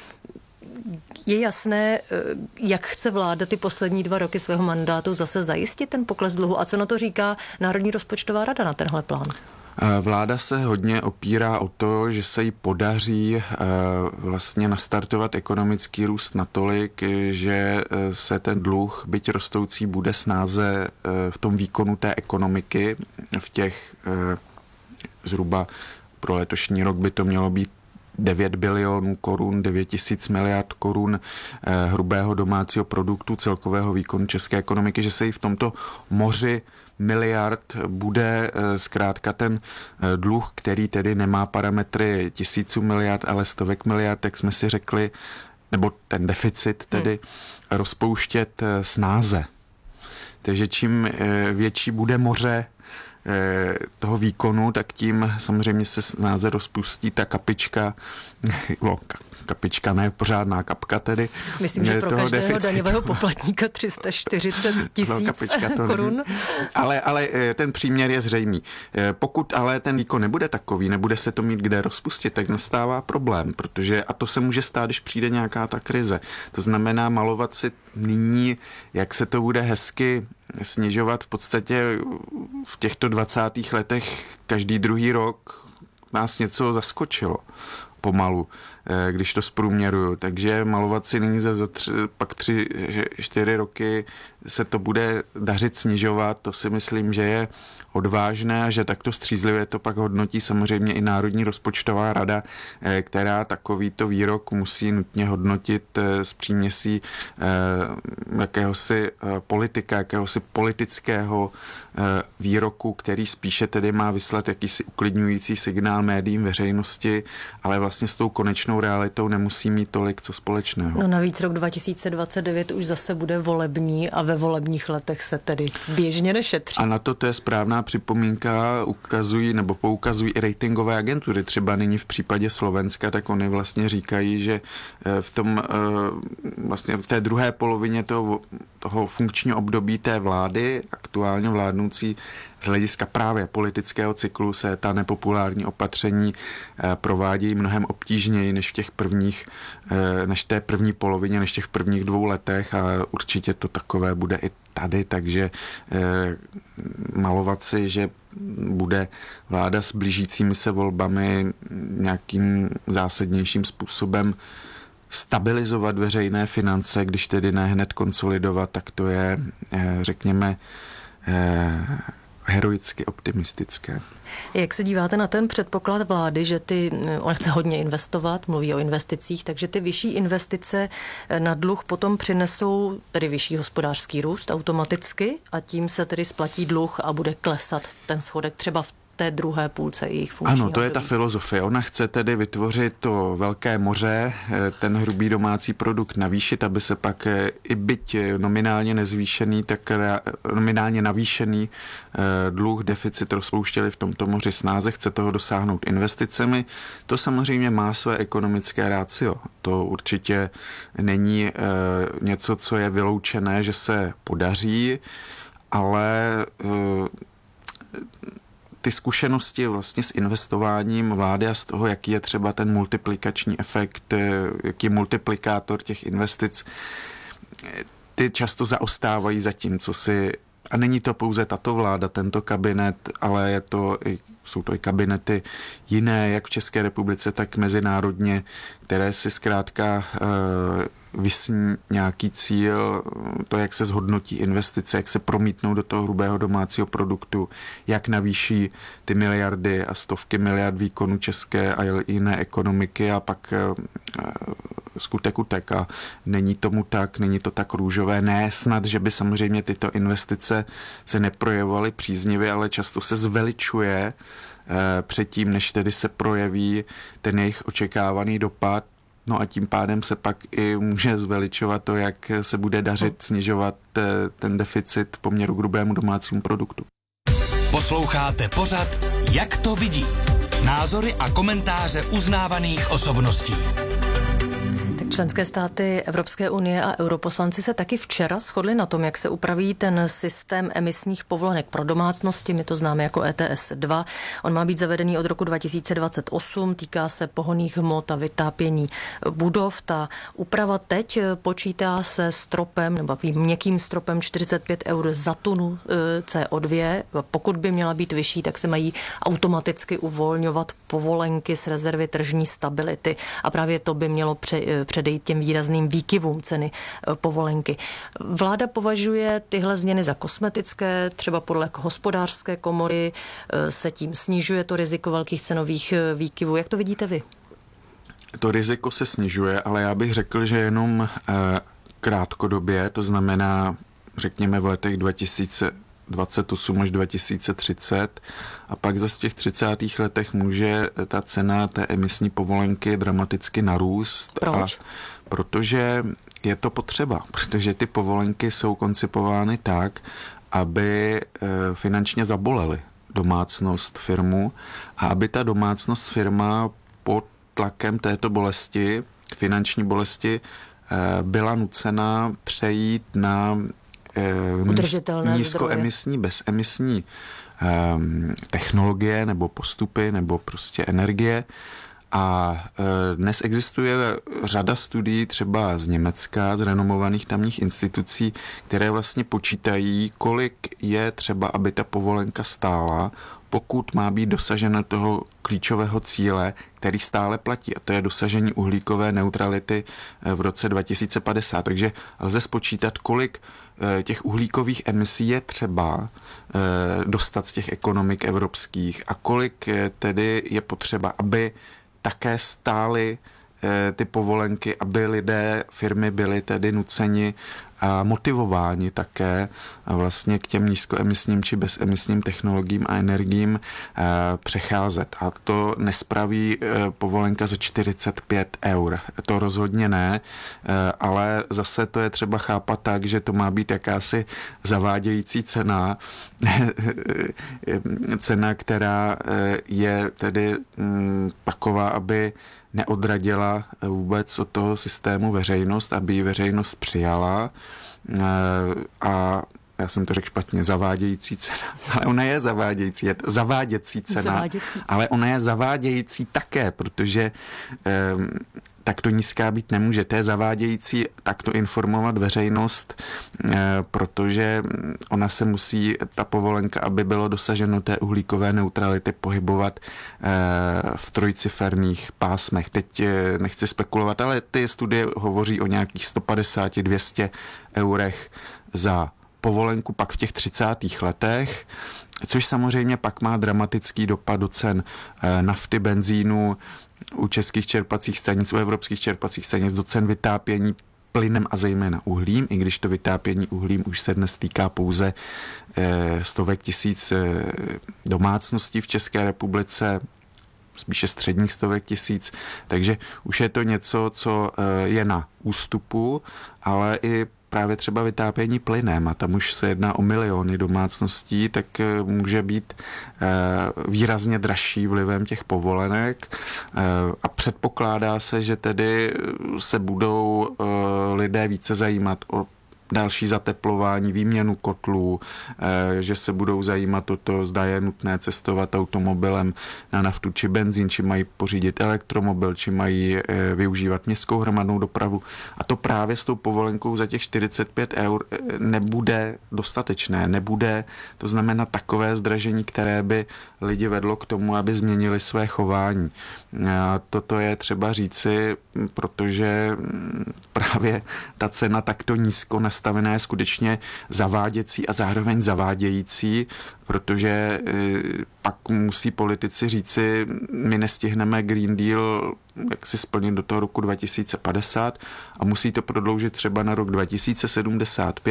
je jasné, jak chce vláda ty poslední 2 roky svého mandátu zase zajistit ten pokles dluhu a co na to říká Národní rozpočtová rada na tenhle plán? Vláda se hodně opírá o to, že se jí podaří vlastně nastartovat ekonomický růst natolik, že se ten dluh, byť rostoucí, bude snáze v tom výkonu té ekonomiky. V těch zhruba pro letošní rok by to mělo být 9 bilionů korun, 9 000 miliard korun hrubého domácího produktu, celkového výkonu české ekonomiky, že se jí v tomto moři miliard bude zkrátka ten dluh, který tedy nemá parametry 1000 miliard, ale 100 miliard, tak jsme si řekli, nebo ten deficit tedy rozpouštět snáze. Takže čím větší bude moře toho výkonu, tak tím samozřejmě se snáze rozpustí ta kapička, kapička, ne pořádná kapka tedy. Myslím, že pro každého deficitu. Daňového poplatníka 340 000 korun. Ale ten příměr je zřejmý. Pokud ale ten výkon nebude takový, nebude se to mít kde rozpustit, tak nastává problém, protože, a to se může stát, když přijde nějaká ta krize. To znamená malovat si nyní, jak se to bude hezky snižovat v podstatě v těchto 20. letech každý druhý rok nás něco zaskočilo pomalu, když to zprůměruju. Takže malovat si nyní pak 3-4 roky se to bude dařit snižovat, to si myslím, že je odvážné a že takto střízlivě to pak hodnotí samozřejmě i Národní rozpočtová rada, která takovýto výrok musí nutně hodnotit s příměsí jakéhosi politika, jakéhosi politického výroku, který spíše tedy má vyslat jakýsi uklidňující signál médiím, veřejnosti, ale vlastně s tou konečnou realitou nemusí mít tolik co společného. No navíc rok 2029 už zase bude volební a ve volebních letech se tedy běžně nešetří. A na to je správná připomínka, poukazují i ratingové agentury. Třeba nyní v případě Slovenska, tak oni vlastně říkají, že vlastně v té druhé polovině toho funkčního období té vlády, aktuálně vládnoucí, z hlediska právě politického cyklu se ta nepopulární opatření provádějí mnohem obtížněji než než té první polovině, než těch prvních 2 letech a určitě to takové bude i tady, takže malovat si, že bude vláda s blížícími se volbami nějakým zásadnějším způsobem stabilizovat veřejné finance, když tedy ne hned konsolidovat, tak to je, řekněme, heroicky optimistické. Jak se díváte na ten předpoklad vlády, že ona chce hodně investovat, mluví o investicích, takže ty vyšší investice na dluh potom přinesou tedy vyšší hospodářský růst automaticky a tím se tedy splatí dluh a bude klesat ten schodek třeba v té druhé půlce jejich funkčního Ano, to je ta filozofie. Ona chce tedy vytvořit to velké moře, ten hrubý domácí produkt navýšit, aby se pak i byť nominálně nezvýšený, tak nominálně navýšený dluh, deficit rozpouštěli v tomto moři snáze. Chce toho dosáhnout investicemi. To samozřejmě má své ekonomické ratio. To určitě není něco, co je vyloučené, že se podaří, ale ty zkušenosti vlastně s investováním vlády a z toho, jaký je třeba ten multiplikační efekt, jaký je multiplikátor těch investic, ty často zaostávají za tím, co si... A není to pouze tato vláda, tento kabinet, ale jsou to i kabinety jiné, jak v České republice, tak mezinárodně, které si zkrátka vysní nějaký cíl, to, jak se zhodnotí investice, jak se promítnou do toho hrubého domácího produktu, jak navýší ty miliardy a stovky miliard výkonů české a jiné ekonomiky a pak skutek utek. A není tomu tak, není to tak růžové. Ne snad, že by samozřejmě tyto investice se neprojevovaly příznivě, ale často se zveličuje předtím, než tedy se projeví ten jejich očekávaný dopad. No a tím pádem se pak i může zveličovat to, jak se bude dařit snižovat ten deficit v poměru k hrubému domácímu produktu. Posloucháte pořad Jak to vidí? Názory a komentáře uznávaných osobností. Členské státy Evropské unie a europoslanci se taky včera shodli na tom, jak se upraví ten systém emisních povolenek pro domácnosti, my to známe jako ETS 2. On má být zavedený od roku 2028, týká se pohonných hmot a vytápění budov. Ta úprava teď počítá se stropem, nebo takovým měkkým stropem 45 eur za tunu CO2. Pokud by měla být vyšší, tak se mají automaticky uvolňovat povolenky z rezervy tržní stability a právě to by mělo předejít těm výrazným výkyvům ceny povolenky. Vláda považuje tyhle změny za kosmetické, třeba podle hospodářské komory se tím snižuje to riziko velkých cenových výkyvů. Jak to vidíte vy? To riziko se snižuje, ale já bych řekl, že jenom krátkodobě, to znamená, řekněme v letech 2028 až 2030 a pak zase v těch 30. letech může ta cena té emisní povolenky dramaticky narůst. Proč? Protože je to potřeba, protože ty povolenky jsou koncipovány tak, aby finančně zabolely domácnost, firmu a aby ta domácnost, firma pod tlakem této bolesti, finanční bolesti, byla nucena přejít na nízkoemisní, bezemisní technologie nebo postupy nebo prostě energie. A dnes existuje řada studií třeba z Německa, z renomovaných tamních institucí, které vlastně počítají, kolik je třeba, aby ta povolenka stála, pokud má být dosaženo toho klíčového cíle, který stále platí. A to je dosažení uhlíkové neutrality v roce 2050. Takže lze spočítat, kolik těch uhlíkových emisí je třeba dostat z těch ekonomik evropských a kolik tedy je potřeba, aby také stály ty povolenky, aby lidé, firmy byly tedy nuceni a motivováni také vlastně k těm nízkoemisním či bezemisním technologiím a energiím přecházet. A to nespraví povolenka za 45 eur. To rozhodně ne, ale zase to je třeba chápat tak, že to má být jakási zavádějící cena, která je tedy taková, aby neodradila vůbec od toho systému veřejnost, aby ji veřejnost přijala a já jsem to řekl špatně, zavádějící cena, ale ona je zavádějící, je zaváděcí cena, ale ona je zavádějící také, protože takto nízká být nemůže. To je zavádějící takto informovat veřejnost, protože ona se musí, ta povolenka, aby bylo dosaženo té uhlíkové neutrality, pohybovat v trojciferných pásmech. Teď nechci spekulovat, ale ty studie hovoří o nějakých 150-200 eurech za povolenku pak v těch 30. letech, což samozřejmě pak má dramatický dopad do cen nafty, benzínu, u českých čerpacích stanic, u evropských čerpacích stanic, do cen vytápění, plynem a zejména uhlím, i když to vytápění uhlím už se dnes týká pouze stovek tisíc domácností v České republice, spíše středních stovek tisíc, takže už je to něco, co je na ústupu, ale i právě třeba vytápění plynem, a tam už se jedná o miliony domácností, tak může být výrazně dražší vlivem těch povolenek a předpokládá se, že tedy se budou lidé více zajímat o další zateplování, výměnu kotlů, že se budou zajímat o to, zda je nutné cestovat automobilem na naftu či benzín, či mají pořídit elektromobil, či mají využívat městskou hromadnou dopravu. A to právě s tou povolenkou za těch 45 € nebude dostatečné, nebude to znamená takové zdražení, které by lidi vedlo k tomu, aby změnili své chování. A toto je třeba říci, protože právě ta cena takto nízko nastavená je skutečně zaváděcí a zároveň zavádějící, protože pak musí politici říci, my nestihneme Green Deal jak si splnit do toho roku 2050 a musí to prodloužit třeba na rok 2075